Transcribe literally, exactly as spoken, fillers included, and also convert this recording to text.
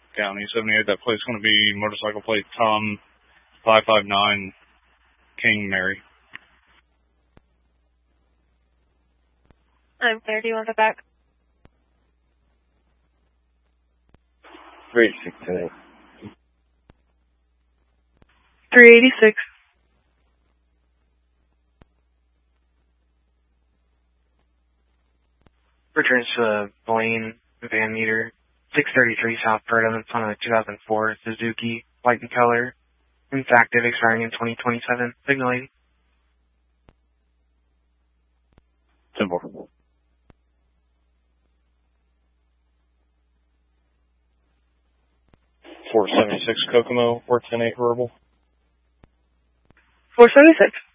County seventy-eight. That plate's going to be motorcycle plate Tom five five nine King Mary. I'm clear. Do you want the back? three eighty-six tonight. three eighty-six. Returns to the Blaine van meter, six thirty-three South Purdom. It's on a two thousand four Suzuki, white in color. It's active, expiring in twenty twenty-seven. Signal eighty. ten four. four seventy-six Kokomo, four ten eight verbal. four seventy-six.